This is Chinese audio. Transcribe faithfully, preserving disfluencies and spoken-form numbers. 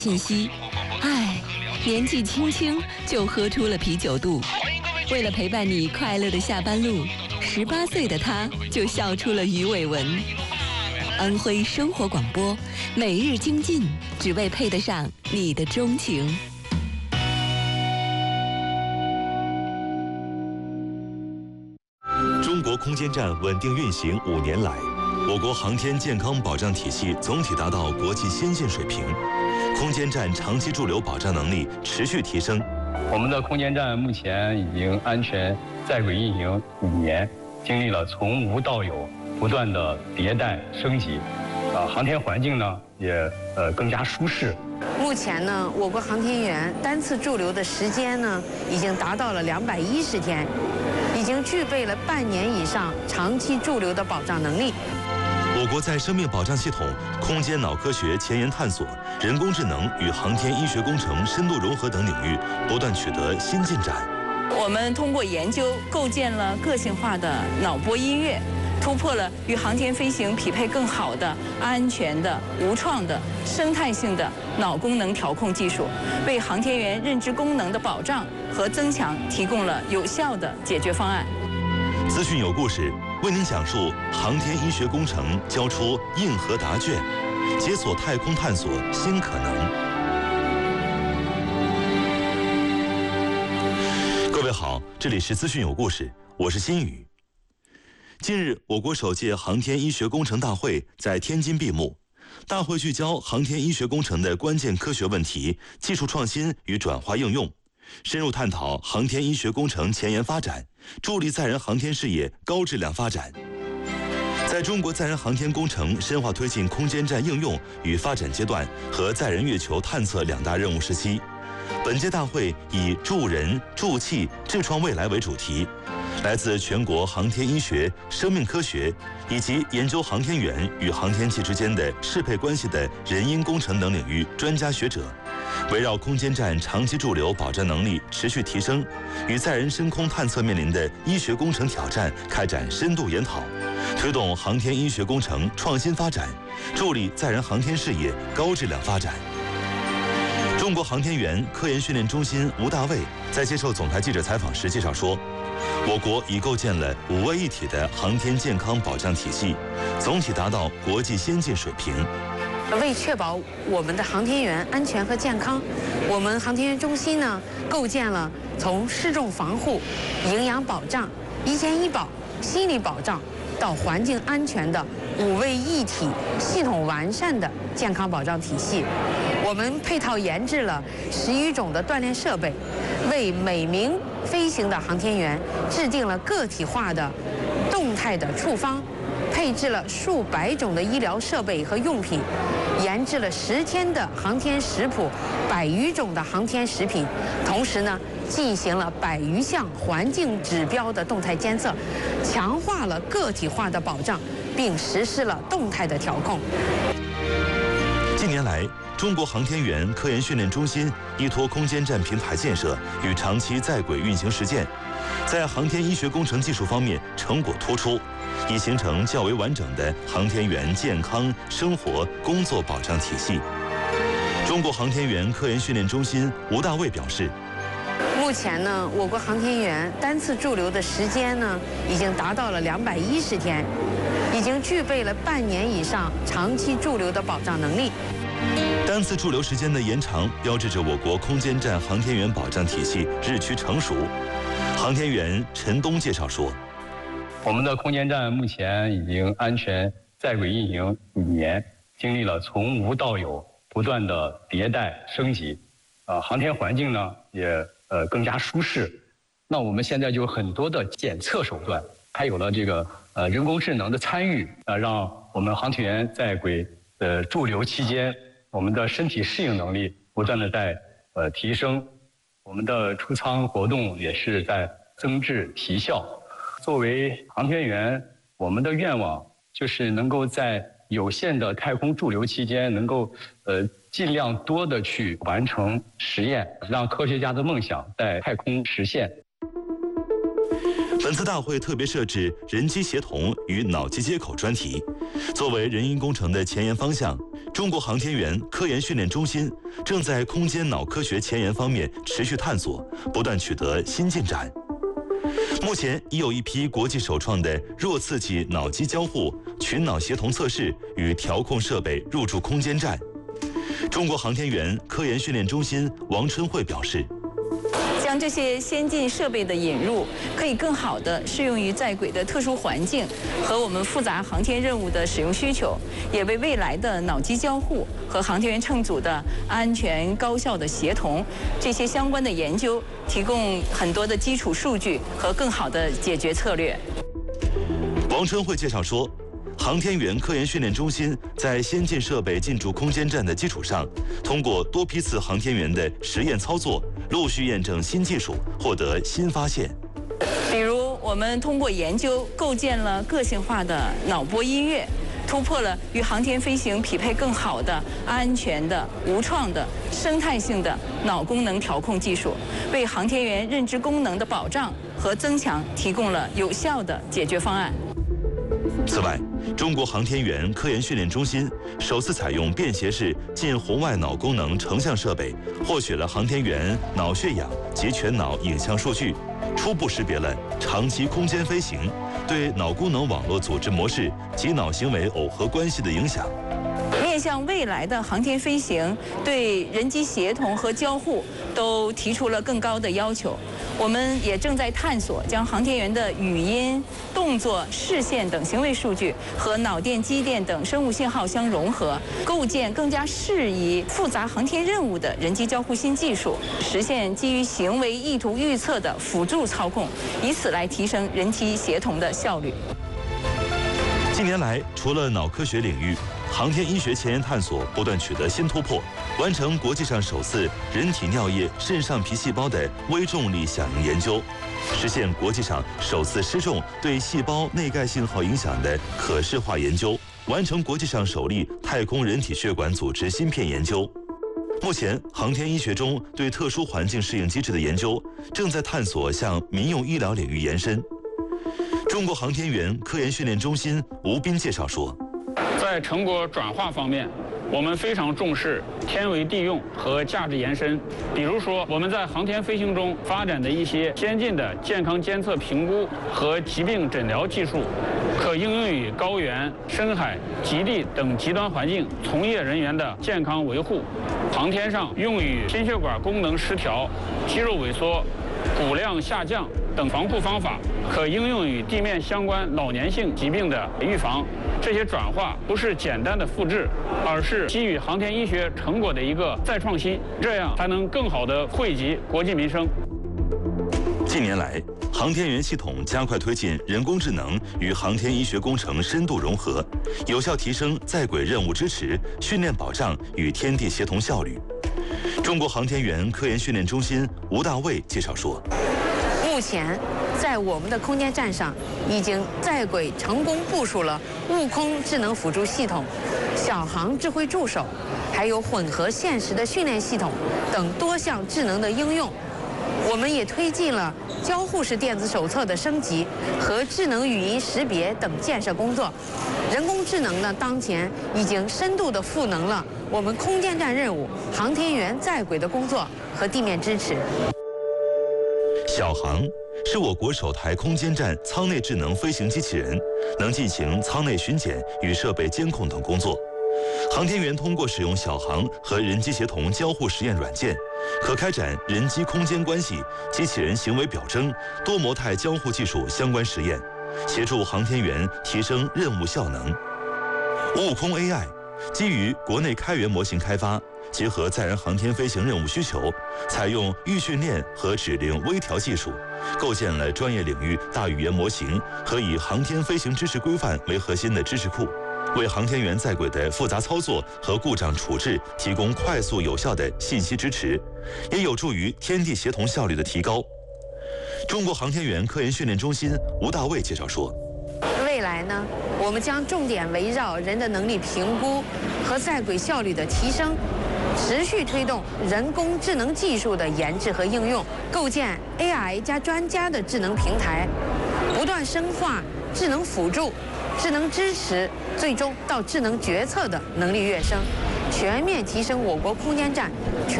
信息，唉，年纪轻轻就喝出了啤酒肚。为了陪伴你快乐的下班路，十八岁的他就笑出了鱼尾纹。安徽生活广播，每日精进，只为配得上你的钟情。 中国空间站稳定运行五年来，我国航天健康保障体系总体达到国际先进水平，空间站长期驻留保障能力持续提升。 我们的空间站目前已经安全在轨运行五年，经历了从无到有不断的迭代升级，啊，航天环境呢也呃更加舒适。 目前呢，我国航天员单次驻留的时间呢，已经达到了两百一十天，已经具备了半年以上长期驻留的保障能力。 我国在生命保障系统、空间脑科学前沿探索、人工智能与航天医学工程深度融合等领域不断取得新进展。 我们通过研究构建了个性化的脑波音乐，突破了与航天飞行匹配更好的、安全的、无创的、生态性的脑功能调控技术，为航天员认知功能的保障和增强提供了有效的解决方案。 资讯有故事，为您讲述航天医学工程交出硬核答卷，解锁太空探索新可能。各位好，这里是资讯有故事，我是新宇。近日，我国首届航天医学工程大会在天津闭幕。大会聚焦航天医学工程的关键科学问题、技术创新与转化应用，深入探讨航天医学工程前沿发展，助力载人航天事业高质量发展。在中国载人航天工程深化推进空间站应用与发展阶段和载人月球探测两大任务时期，本届大会以助人、助器、智创未来为主题，来自全国航天医学、生命科学以及研究航天员与航天器之间的适配关系的人因工程等领域专家学者，围绕空间站长期驻留保障能力持续提升与载人深空探测面临的医学工程挑战开展深度研讨，推动航天医学工程创新发展，助力载人航天事业高质量发展。中国航天员科研训练中心吴大卫在接受总台记者采访时介绍说，我国已构建了五位一体的航天健康保障体系，总体达到国际先进水平。 为确保我们的航天员安全和健康，我们航天员中心呢，构建了从失重防护、营养保障、医健医保、心理保障到环境安全的五位一体、系统完善的健康保障体系。我们配套研制了十余种的锻炼设备，为每名飞行的航天员制定了个体化的动态的处方，配置了数百种的医疗设备和用品，研制了十天的航天食谱，百余种的航天食品，同时呢，进行了百余项环境指标的动态监测，强化了个体化的保障，并实施了动态的调控。 近年来，中国航天员科研训练中心依托空间站平台建设与长期在轨运行实践，在航天医学工程技术方面成果突出，已形成较为完整的航天员健康生活工作保障体系。中国航天员科研训练中心吴大卫表示， 目前呢，我国航天员单次驻留的时间呢，已经达到了两百一十天，已经具备了半年以上长期驻留的保障能力。 单次驻留时间的延长，标志着我国空间站航天员保障体系日趋成熟。航天员陈东介绍说， 我们的空间站目前已经安全在轨运行五年，经历了从无到有不断的迭代升级，啊，航天环境呢也呃更加舒适。那我们现在就有很多的检测手段，还有了这个呃人工智能的参与，啊，让我们航天员在轨的驻留期间，我们的身体适应能力不断的在呃提升，我们的出舱活动也是在增质提效。作为航天员，我们的愿望就是能够在有限的太空驻留期间，能够呃尽量多的去完成实验，让科学家的梦想在太空实现。 本次大会特别设置人机协同与脑机接口专题，作为人因工程的前沿方向， 中国航天员科研训练中心正在空间脑科学前沿方面持续探索，不断取得新进展。目前已有一批国际首创的弱刺激脑机交互群脑协同测试与调控设备入驻空间站。中国航天员科研训练中心王春慧表示， 将这些先进设备的引入，可以更好地适用于在轨的特殊环境和我们复杂航天任务的使用需求，也为未来的脑机交互和航天员乘组的安全高效的协同这些相关的研究提供很多的基础数据和更好的解决策略。 王春慧介绍说，航天员科研训练中心在先进设备进驻空间站的基础上，通过多批次航天员的实验操作，陆续验证新技术，获得新发现。 比如，我们通过研究构建了个性化的脑波音乐，突破了与航天飞行匹配更好的安全的、无创的、生态性的脑功能调控技术，为航天员认知功能的保障和增强提供了有效的解决方案。 此外，中国航天员科研训练中心首次采用便携式近红外脑功能成像设备，获取了航天员脑血氧及全脑影像数据，初步识别了长期空间飞行对脑功能网络组织模式及脑行为耦合关系的影响。 面向未来的航天飞行，对人机协同和交互都提出了更高的要求。我们也正在探索将航天员的语音、动作、视线等行为数据和脑电、机电等生物信号相融合，构建更加适宜复杂航天任务的人机交互新技术，实现基于行为意图预测的辅助操控，以此来提升人机协同的效率。 近年来，除了脑科学领域，航天医学前沿探索不断取得新突破，完成国际上首次人体尿液肾上皮细胞的微重力响应研究，实现国际上首次失重对细胞内盖信号影响的可视化研究，完成国际上首例太空人体血管组织芯片研究。目前，航天医学中对特殊环境适应机制的研究正在探索向民用医疗领域延伸。中国航天员科研训练中心吴斌介绍说， 在成果转化方面，我们非常重视天为地用和价值延伸。比如说，我们在航天飞行中发展的一些先进的健康监测评估和疾病诊疗技术，可应用于高原、深海、极地等极端环境从业人员的健康维护；航天上用于心血管功能失调、肌肉萎缩、骨量下降等防护方法，可应用于地面相关老年性疾病的预防。这些转化不是简单的复制，而是基于航天医学成果的一个再创新，这样才能更好地惠及国计民生。 近年来，航天员系统加快推进人工智能与航天医学工程深度融合，有效提升在轨任务支持、训练保障与天地协同效率。中国航天员科研训练中心吴大卫介绍说， 目前，在我们的空间站上，已经在轨成功部署了悟空智能辅助系统、小航智慧助手，还有混合现实的训练系统等多项智能的应用。我们也推进了交互式电子手册的升级和智能语音识别等建设工作。人工智能呢，当前已经深度地赋能了我们空间站任务、航天员在轨的工作和地面支持。 小航是我国首台空间站舱内智能飞行机器人，能进行舱内巡检与设备监控等工作。航天员通过使用小航和人机协同交互实验软件，可开展人机空间关系、机器人行为表征、多模态交互技术相关实验，协助航天员提升任务效能。悟空 A I 基于国内开源模型开发，结合载人航天飞行任务需求，采用预训练和指令微调技术，构建了专业领域大语言模型和以航天飞行知识规范为核心的知识库，为航天员在轨的复杂操作和故障处置提供快速有效的信息支持，也有助于天地协同效率的提高。中国航天员科研训练中心吴大卫介绍说， 未来呢，我们将重点围绕人的能力评估和在轨效率的提升，持续推动人工智能技术的研制和应用，构建 A I 加专家的智能平台，不断深化智能辅助、智能支持，最终到智能决策的能力跃升。 全面提升我国空间站